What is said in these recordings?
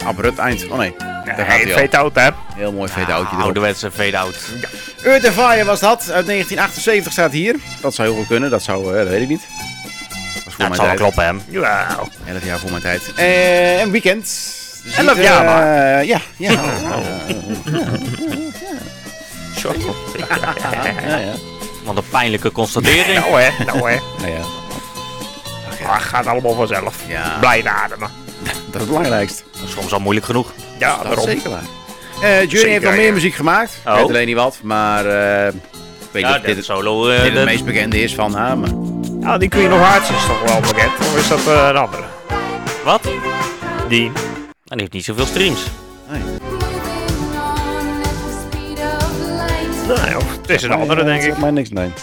Abrupt eind. Oh nee. Nee, fade-out, hè? Heel mooi fade-outje erop. Ouderwetse fade-out. Ja. Earth and Fire was dat. Uit 1978 staat hier. Dat zou heel goed kunnen. Dat weet ik niet. Dat Ja, het zal wel kloppen, hè? Jawel. 11 jaar voor mijn tijd. En Weekend. Dus 11 jaar maar. Ja. Sorry. Ja. Wat een pijnlijke constatering. Nou hè. Ja. Maar gaat allemaal vanzelf. Ja. Blijven ademen. Dat is het belangrijkste. Dat is soms al moeilijk genoeg. Ja, Dat is daarom. zeker waar. Journey heeft nog meer muziek gemaakt. Ik weet alleen niet wat, maar ik weet niet of dit het meest bekende is van haar. Maar... Ja, die Queen of Hearts is toch wel bekend. Of is dat een andere? Wat? Die. En die heeft niet zoveel streams. Nee. Nee, of het is een andere, denk ik. Maar niks, nee.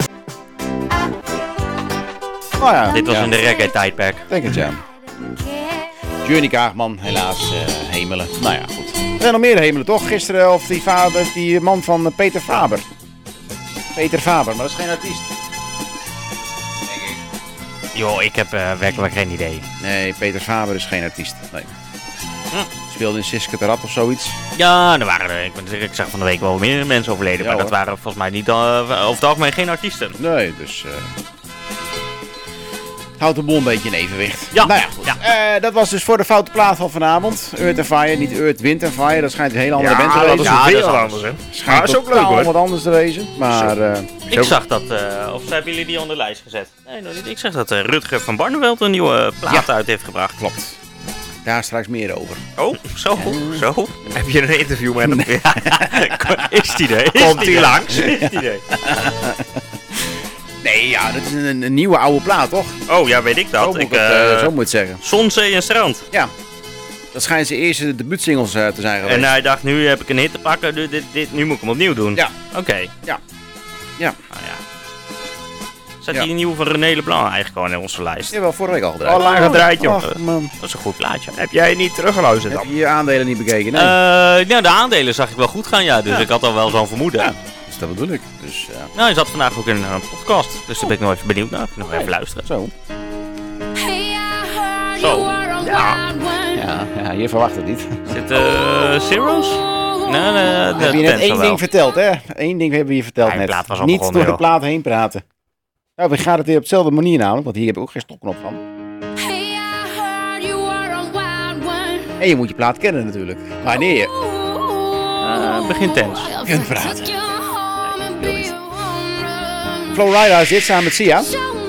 Oh ja. Dit was in de reggae-tijdperk. Denk het, ja. Journey Kaagman, helaas hemelen. Nou ja, goed. Er zijn nog meer hemelen, toch? Gisteren, of die man van Peter Faber. Peter Faber, maar dat is geen artiest. Denk ik. Joh, ik heb werkelijk geen idee. Nee, Peter Faber is geen artiest. Nee. Speelde in Siske de Rat of zoiets. Ja, er waren ik zag van de week wel meer mensen overleden. Ja, maar dat hoor. waren volgens mij niet over het algemeen geen artiesten. Nee, dus... houdt de boel een beetje in evenwicht. Ja. Nou ja, goed. Ja. Dat was dus voor de foute plaat van vanavond. Earth and Fire, niet Earth, Wind and Fire. Dat schijnt een hele andere band te dat wezen. is Ja, veel dat is anders, hè. Schijnt Maar dat is ook leuk, totaal hoor. wat anders te wezen. Maar Ik zag dat, of hebben jullie die op de lijst gezet? Nee, nog niet. Ik zag dat Rutger van Barneveld een nieuwe plaat uit heeft gebracht. klopt. Daar straks meer over. Oh, zo. Heb je een interview met hem? Is die er? Komt hij langs? Is die er? Nee, ja, dat is een nieuwe oude plaat, toch? Oh, ja, weet ik Zo dat. moet ik het zo moet het zeggen. Zon, zee en strand. Ja. Dat schijnt zijn eerste debuutsingles te zijn geweest. En hij dacht, nu heb ik een hit te pakken, nu moet ik hem opnieuw doen. Ja. Oké. Ja. Nou ja. Zet Ja. die nieuwe van René Leblanc eigenlijk gewoon in onze lijst? Die hebben we vorige week al gedraaid. Al lang gedraaid, joh. Ach, man. Dat is een goed plaatje. Heb jij niet teruggeluisterd Heb dan? je je aandelen niet bekeken? Nee. Nou, de aandelen zag ik wel goed gaan, ja. Dus Ja. ik had al wel zo'n vermoeden. Ja. Dus dat bedoel ik. Dus ja. Nou, hij zat vandaag ook in een podcast. Dus daar ben ik nog even benieuwd naar. Nog even luisteren. Zo. Zo. Ja, je verwacht het niet. Zit Zero's? Nee, Heb je net één ding verteld, hè? Eén ding hebben we je verteld Ja, die net. plaat was al Niet begonnen, door de joh. plaat heen praten. Nou, we gaan het weer op dezelfde manier namelijk, want hier heb ik ook geen stopknop van. En je moet je plaat kennen natuurlijk. Wanneer je Begin tens. kunt praten. Flowrider is dit samen met Sia.